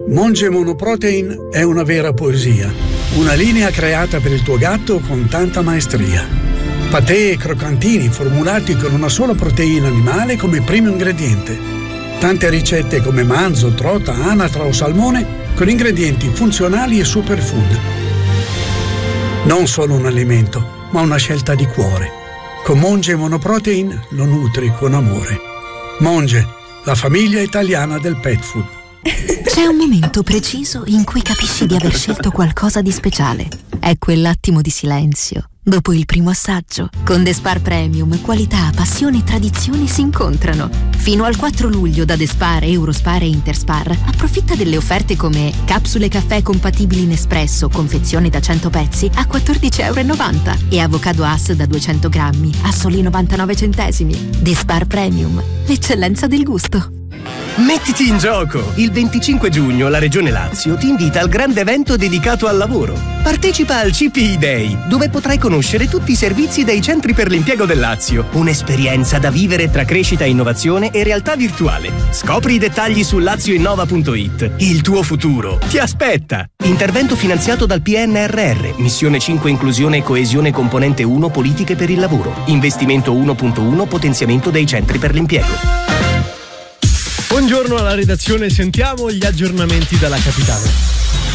Monge Monoprotein è una vera poesia, una linea creata per il tuo gatto con tanta maestria. Patè e croccantini formulati con una sola proteina animale come primo ingrediente. Tante ricette come manzo, trota, anatra o salmone con ingredienti funzionali e superfood. Non solo un alimento, ma una scelta di cuore. Con Monge Monoprotein lo nutri con amore. Monge, la famiglia italiana del pet food. C'è un momento preciso in cui capisci di aver scelto qualcosa di speciale. È quell'attimo di silenzio dopo il primo assaggio. Con Despar Premium, qualità, passione e tradizione si incontrano. Fino al 4 luglio da Despar, Eurospar e Interspar approfitta delle offerte come capsule caffè compatibili in espresso, confezione da 100 pezzi a €14,90 e avocado Hass da 200 grammi a soli 99 centesimi. Despar Premium, l'eccellenza del gusto. Mettiti in gioco! Il 25 giugno la Regione Lazio ti invita al grande evento dedicato al lavoro. Partecipa al CPI Day, dove potrai conoscere tutti i servizi dei centri per l'impiego del Lazio. Un'esperienza da vivere tra crescita, innovazione e realtà virtuale. Scopri i dettagli su lazioinnova.it. Il tuo futuro ti aspetta! Intervento finanziato dal PNRR, Missione 5 Inclusione e Coesione Componente 1 Politiche per il lavoro. Investimento 1.1 Potenziamento dei centri per l'impiego. Buongiorno alla redazione, sentiamo gli aggiornamenti dalla capitale.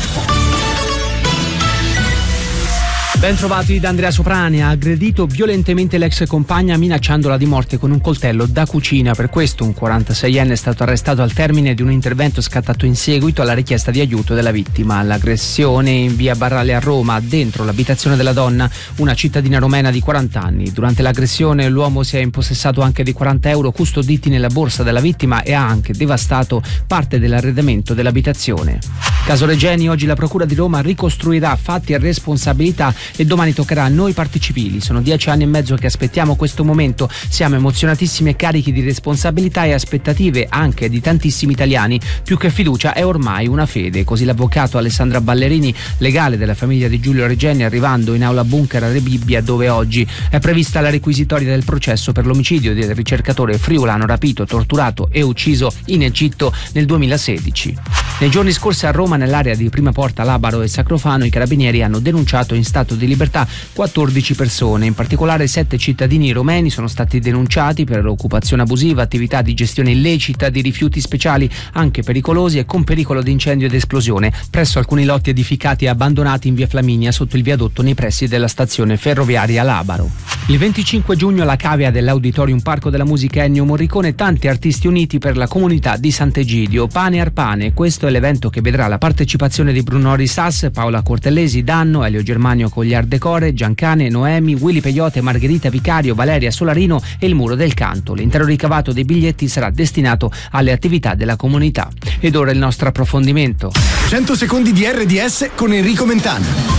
Ben trovati da Andrea Soprani. Ha aggredito violentemente l'ex compagna minacciandola di morte con un coltello da cucina. Per questo un 46enne è stato arrestato al termine di un intervento scattato in seguito alla richiesta di aiuto della vittima. L'aggressione in via Barrale a Roma, dentro l'abitazione della donna, una cittadina romena di 40 anni. Durante l'aggressione l'uomo si è impossessato anche di 40 euro custoditi nella borsa della vittima e ha anche devastato parte dell'arredamento dell'abitazione. Caso Regeni, oggi la Procura di Roma ricostruirà fatti e responsabilità e domani toccherà a noi parti civili. Sono 10 anni e mezzo che aspettiamo questo momento, siamo emozionatissimi e carichi di responsabilità e aspettative anche di tantissimi italiani. Più che fiducia è ormai una fede, così l'avvocato Alessandra Ballerini, legale della famiglia di Giulio Regeni, arrivando in aula bunker a Rebibbia, dove oggi è prevista la requisitoria del processo per l'omicidio del ricercatore friulano rapito, torturato e ucciso in Egitto nel 2016. Nei giorni scorsi a Roma, nell'area di Prima Porta, Labaro e Sacrofano, i carabinieri hanno denunciato in stato di libertà 14 persone, in particolare 7 cittadini romeni sono stati denunciati per occupazione abusiva, attività di gestione illecita di rifiuti speciali, anche pericolosi e con pericolo di incendio ed esplosione, presso alcuni lotti edificati e abbandonati in via Flaminia sotto il viadotto nei pressi della stazione ferroviaria Labaro. Il 25 giugno alla cavea dell'Auditorium Parco della Musica Ennio Morricone, tanti artisti uniti per la comunità di Sant'Egidio. Pane Arpane, questo è l'evento che vedrà la partecipazione di Bruno Risas, Paola Cortellesi, Danno, Elio Germanio con gli Art Decore, Giancane, Noemi, Willy Peyote, Margherita Vicario, Valeria Solarino e il Muro del Canto. L'intero ricavato dei biglietti sarà destinato alle attività della comunità. Ed ora il nostro approfondimento. 100 secondi di RDS con Enrico Mentana.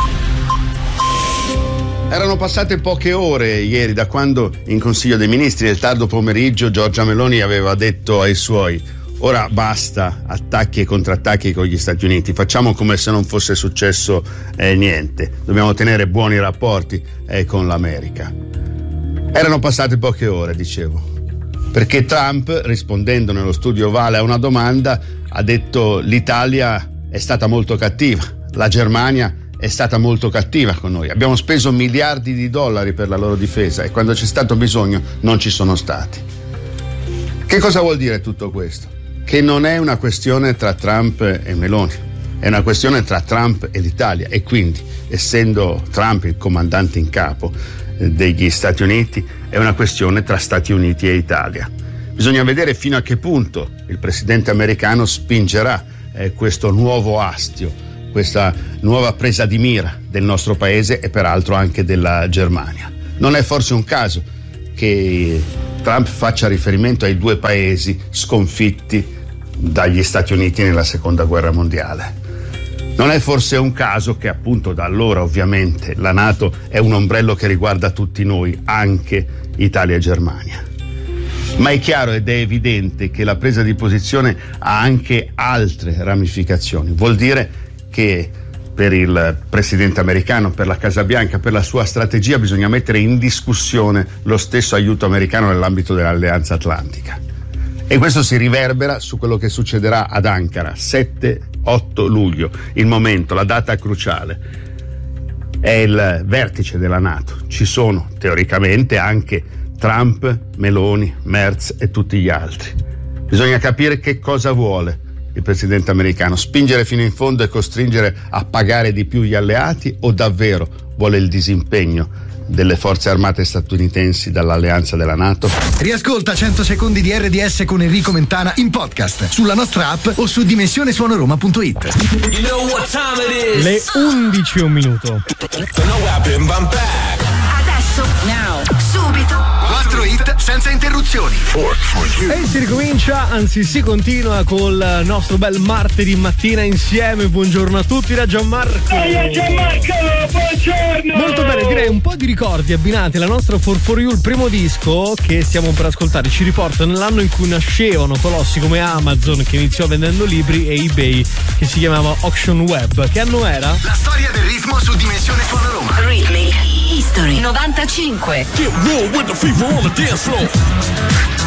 Erano passate poche ore ieri da quando in Consiglio dei Ministri nel tardo pomeriggio Giorgia Meloni aveva detto ai suoi: ora basta attacchi e contrattacchi con gli Stati Uniti, facciamo come se non fosse successo niente, dobbiamo tenere buoni rapporti con l'America. Erano passate poche ore, dicevo, perché Trump, rispondendo nello studio ovale a una domanda, ha detto: l'Italia è stata molto cattiva, la Germania è stata molto cattiva con noi, abbiamo speso miliardi di dollari per la loro difesa e quando c'è stato bisogno non ci sono stati. Che cosa vuol dire tutto questo? Che non è una questione tra Trump e Meloni, è una questione tra Trump e l'Italia e quindi, essendo Trump il comandante in capo degli Stati Uniti, è una questione tra Stati Uniti e Italia. Bisogna vedere fino a che punto il presidente americano spingerà questo nuovo astio, questa nuova presa di mira del nostro paese e peraltro anche della Germania. Non è forse un caso che Trump faccia riferimento ai due paesi sconfitti dagli Stati Uniti nella Seconda Guerra Mondiale? Non è forse un caso che appunto da allora ovviamente la NATO è un ombrello che riguarda tutti noi, anche Italia e Germania? Ma è chiaro ed è evidente che la presa di posizione ha anche altre ramificazioni. Vuol dire che per il presidente americano, per la Casa Bianca, per la sua strategia bisogna mettere in discussione lo stesso aiuto americano nell'ambito dell'Alleanza Atlantica. E questo si riverbera su quello che succederà ad Ankara 7-8 luglio, il momento, la data cruciale. È il vertice della NATO. Ci sono teoricamente anche Trump, Meloni, Merz e tutti gli altri. Bisogna capire che cosa vuole il presidente americano: spingere fino in fondo e costringere a pagare di più gli alleati, o davvero vuole il disimpegno delle forze armate statunitensi dall'alleanza della NATO? Riascolta 100 secondi di RDS con Enrico Mentana in podcast sulla nostra app o su dimensionesuonoroma.it. Le 11 un minuto. Adesso, subito, 4 hit senza interruzioni. E si ricomincia, anzi si continua col nostro bel martedì mattina insieme. Buongiorno a tutti da Gianmarco. Gianmarco, buongiorno. Molto bene, direi un po' di ricordi abbinati alla nostra For You, il primo disco che stiamo per ascoltare ci riporta nell'anno in cui nascevano colossi come Amazon, che iniziò vendendo libri, e eBay, che si chiamava Auction Web. Che anno era? La storia del ritmo su Dimensione Suono Roma. Rhythmic History 95. Get real with the fever on the dance floor.